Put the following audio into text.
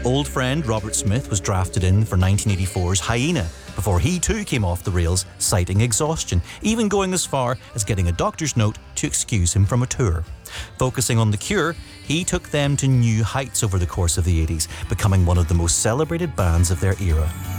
Old friend Robert Smith was drafted in for 1984's Hyena, before he too came off the rails, citing exhaustion, even going as far as getting a doctor's note to excuse him from a tour. Focusing on The Cure, he took them to new heights over the course of the 80s, becoming one of the most celebrated bands of their era.